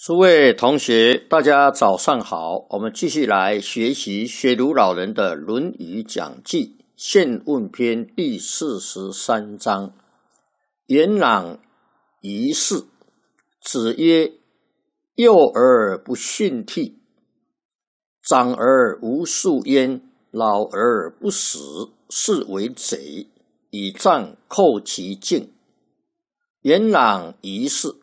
诸位同学，大家早上好。我们继续来学习学儒老人的《论语讲记》宪问篇第43章。颜朗疑事，子曰：幼而不训悌，长而无数焉，老而不死，是为贼，以杖扣其颈。颜朗疑事。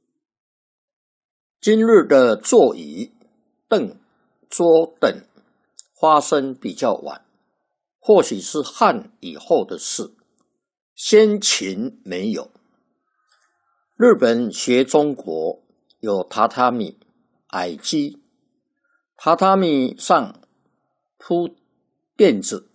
今日的座椅、凳、桌等发生比较晚，或许是汉以后的事，先秦没有。日本学中国有榻榻米、矮机，榻榻米上铺垫子，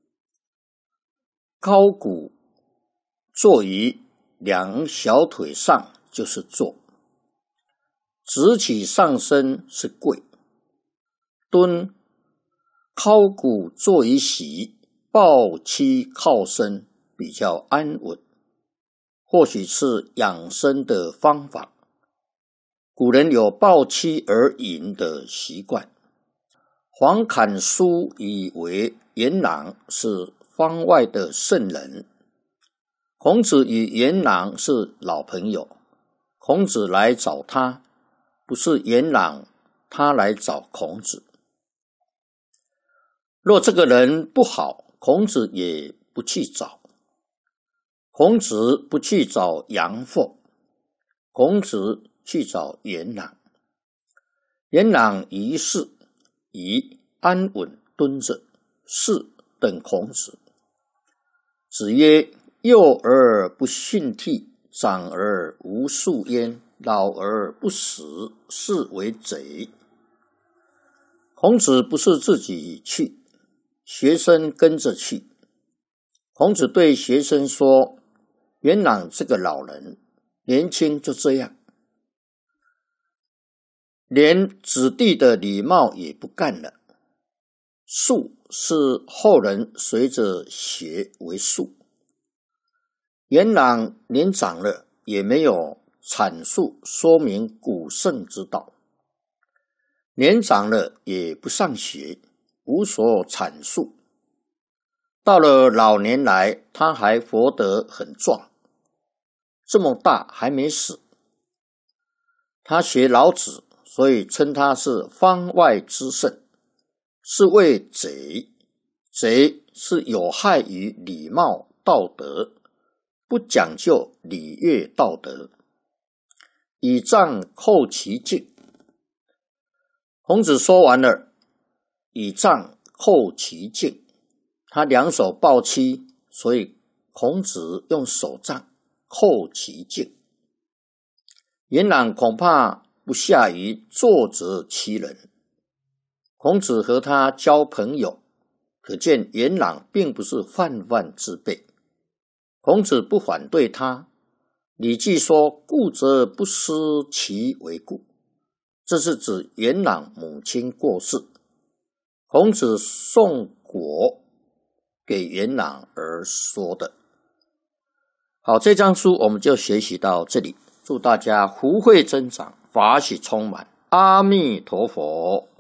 高骨坐于两小腿上就是坐。直起上身是跪，蹲靠骨坐于席，抱膝靠身比较安稳，或许是养生的方法。古人有抱膝而饮的习惯。黄侃书以为颜朗是方外的圣人，孔子与颜朗是老朋友，孔子来找他，不是颜朗他来找孔子。若这个人不好，孔子也不去找。孔子不去找杨凤，孔子去找颜朗。颜朗疑事，疑安稳蹲着，事等孔子。子曰：幼而不训悌，长而无数焉，老而不死，是为贼。孔子不是自己去，学生跟着去。孔子对学生说，颜朗这个老人年轻就这样，连子弟的礼貌也不干了。术是后人随着学为术。颜朗年长了，也没有阐述说明古圣之道，年长了也不上学，无所阐述。到了老年来，他还活得很壮，这么大还没死。他学老子，所以称他是方外之圣，是谓贼。贼是有害于礼貌道德，不讲究礼乐道德，以杖扣其颈。孔子说完了，以杖扣其颈，他两手抱膝，所以孔子用手杖扣其颈。颜朗恐怕不下于作者其人，孔子和他交朋友，可见颜朗并不是泛泛之辈。孔子不反对他。礼记说，故则不失其为故，这是指颜朗母亲过世，孔子送果给颜朗而说的。好，这章书我们就学习到这里，祝大家福慧增长，法喜充满，阿弥陀佛。